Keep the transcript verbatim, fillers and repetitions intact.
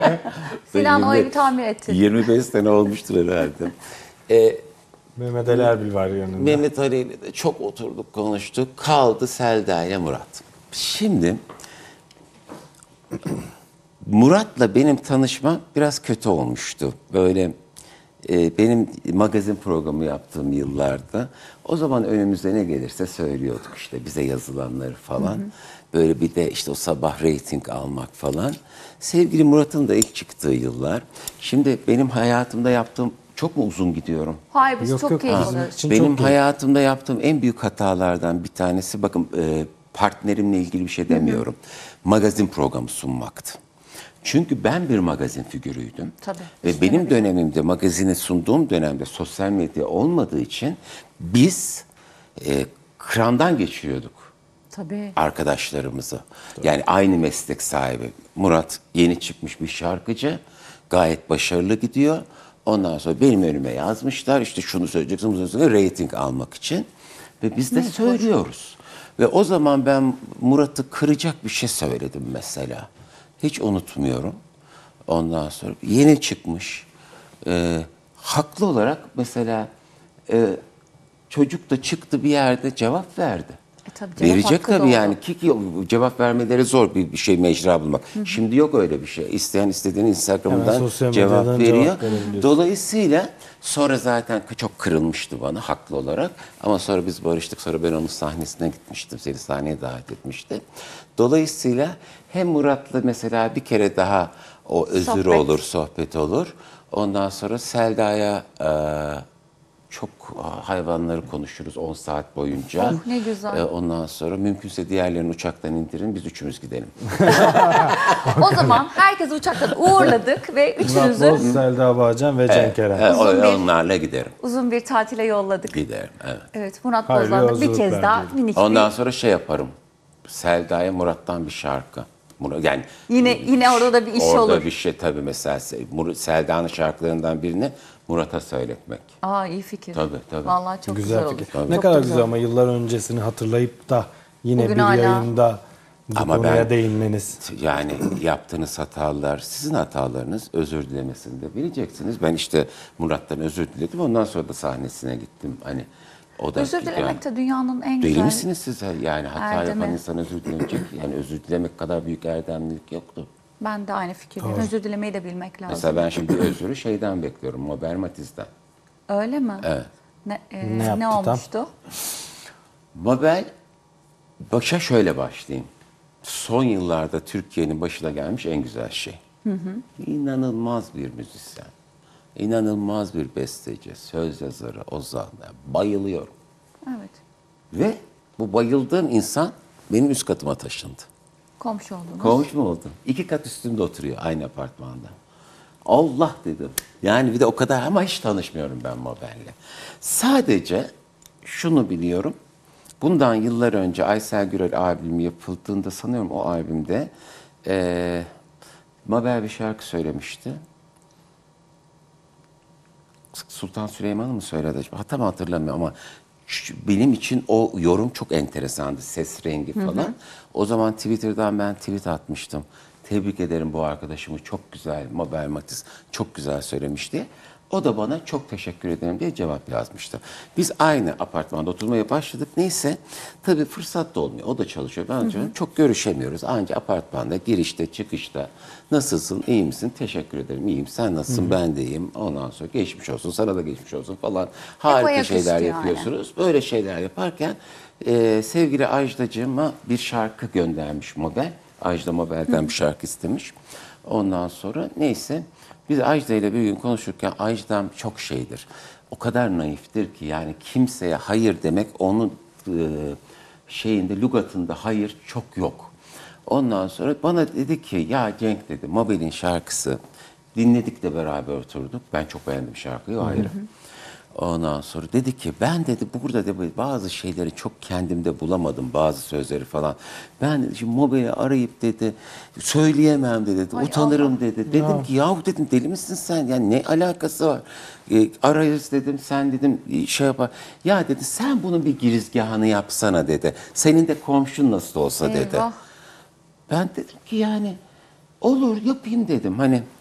Sinan o evi tamir etti. yirmi beş sene olmuştur herhalde. Ee, Mehmet Ali Erbil var yanında. Mehmet Ali ile de çok oturduk konuştuk. Kaldı Selda ile Murat. Şimdi Murat'la benim tanışmam biraz kötü olmuştu. Böyle e, benim magazin programı yaptığım yıllarda o zaman önümüze ne gelirse söylüyorduk işte bize yazılanları falan. Hı hı. Böyle bir de işte o sabah reyting almak falan. Sevgili Murat'ın da ilk çıktığı yıllar. Şimdi benim hayatımda yaptığım çok mu uzun gidiyorum? Hayır biz Yok, çok yok, keyif ha. alıyoruz. Için Benim çok iyi. hayatımda yaptığım en büyük hatalardan bir tanesi, bakın e, partnerimle ilgili bir şey demiyorum. Hı hı. Magazin programı sunmaktı. Çünkü ben bir magazin figürüydüm. Tabii. Ve benim dönemimde, magazini sunduğum dönemde sosyal medya olmadığı için biz e, krandan geçiriyorduk. Tabii. Arkadaşlarımızı. Yani aynı meslek sahibi. Murat yeni çıkmış bir şarkıcı. Gayet başarılı gidiyor. Ondan sonra benim önüme yazmışlar. İşte şunu söyleyeceksin, bunu söyleyeceksin. Rating almak için. Ve biz de söylüyoruz. Ve o zaman ben Murat'ı kıracak bir şey söyledim mesela. Hiç unutmuyorum. Ondan sonra yeni çıkmış. E, haklı olarak mesela e, çocuk da çıktı bir yerde cevap verdi. E, tabii, cevap Verecek hakkı tabii doğdu. yani. Ki, ki cevap vermeleri zor bir, bir şey mecra bulmak. Hı hı. Şimdi yok öyle bir şey. İsteyen istediğini Instagram'dan sosyal cevap medyadan veriyor. cevap verebiliyorsun. Dolayısıyla sonra zaten çok kırılmıştı bana haklı olarak. Ama sonra biz barıştık. Sonra ben onun sahnesine gitmiştim. Seni sahneye davet etmişti. Dolayısıyla hem Murat'la mesela bir kere daha o özür Sohbet. olur, sohbet olur. Ondan sonra Selda'ya e, çok hayvanları konuşuruz on saat boyunca. Oh, ne güzel. Ee, ondan sonra mümkünse diğerlerini uçaktan indirin, biz üçümüz gidelim. O zaman herkesi uçaktan uğurladık ve Murat üçünüzü Boz, Selda Bağcan ve Cenk Eren. Evet, o- Uzun bir- onlarla giderim. uzun bir tatile yolladık. Giderim, evet. Evet, Murat Hayırlı Boz'dan da bir yolculuklar kez daha diyelim. minik Ondan bir... sonra şey yaparım. Selda'ya Murat'tan bir şarkı. Murat, yani Yine yine orada da bir iş orada olur. bir şey tabii, mesela Mur- Selda'nın şarkılarından birini Murat'a söyletmek. Aa, iyi fikir. Tabii, tabii. Vallahi çok güzel, Güzel olur. fikir. Çok Ne da kadar güzel ama yıllar öncesini hatırlayıp da yine Bugün bir hala- yayında bu Ama konuya ben- değinmeniz. Yani yaptığınız hatalar, sizin hatalarınız, özür dilemesini de bileceksiniz. Ben işte Murat'tan özür diledim. Ondan sonra da sahnesine gittim. Hani o da Özür dilemek de dünyanın en Deli güzel... misiniz siz? Yani hata erdemi. yapan insan özür dilemeyecek. Yani özür dilemek kadar büyük erdemlilik yoktu. Ben de aynı fikirdeyim. Özür dilemeyi de bilmek lazım. Mesela ben şimdi özürü şeyden bekliyorum, Mabel Matiz'den. Öyle mi? Evet. Ne, e, Ne ne, yaptı tam? olmuştu? Mabel, başa şöyle başlayayım. Son yıllarda Türkiye'nin başına gelmiş en güzel şey. Hı hı. İnanılmaz bir müzisyen. İnanılmaz bir besteci, söz yazarı, ozan. Yani bayılıyorum. Evet. Ve bu bayıldığım insan benim üst katıma taşındı. Komşu oldunuz. Kovmuş mu oldun? İki kat üstünde oturuyor aynı apartmanda. Allah dedim. Yani bir de o kadar, ama hiç tanışmıyorum ben Mabel'le. Sadece şunu biliyorum. Bundan yıllar önce Aysel Gürel albümü yapıldığında, sanıyorum o albümde e, Mabel bir şarkı söylemişti. Sultan Süleyman'ı mı söyledi acaba? Tam hatırlamıyorum ama şu- benim için o yorum çok enteresandı. Ses rengi falan. Hı hı. O zaman Twitter'dan ben tweet atmıştım. Tebrik ederim bu arkadaşımı, çok güzel, Mabel Matiz çok güzel söylemiş diye. O da bana çok teşekkür ederim diye cevap yazmıştı. Biz aynı apartmanda oturmaya başladık. Neyse, tabii fırsat da olmuyor. O da çalışıyor, ben çalışıyorum. Çok görüşemiyoruz. Anca apartmanda girişte çıkışta nasılsın, iyi misin, teşekkür ederim, iyiyim, sen nasılsın, ben de iyiyim. Ondan sonra geçmiş olsun, sana da geçmiş olsun falan. Harika ayaküstü şeyler yani. yapıyorsunuz. Böyle şeyler yaparken e, sevgili Ajdacığıma bir şarkı göndermiş Mabel. Ajda Mabel'den bir şarkı istemiş. Ondan sonra neyse, biz Ajda ile bir gün konuşurken, Ajda'm çok şeydir. O kadar naiftir ki, yani kimseye hayır demek onun e, şeyinde, lügatında hayır çok yok. Ondan sonra bana dedi ki, ya Cenk dedi, Mabel'in şarkısı, dinledik de beraber oturduk. Ben çok beğendim şarkıyı, o ayrı. Ondan sonra dedi ki, ben dedi burada da bazı şeyleri çok kendimde bulamadım, bazı sözleri falan. Ben dedi, şimdi Mabel'i arayıp dedi söyleyemem de dedi, Ay utanırım Allah. dedi. Dedim ki, yahu dedim, deli misin sen? Yani ne alakası var? E, ararız dedim, sen dedim şey yapar. Ya dedi, sen bunun bir girizgahını yapsana dedi. Senin de komşun nasıl olsa dedi. Eyvah. Ben dedim ki, yani olur yapayım dedim. Hani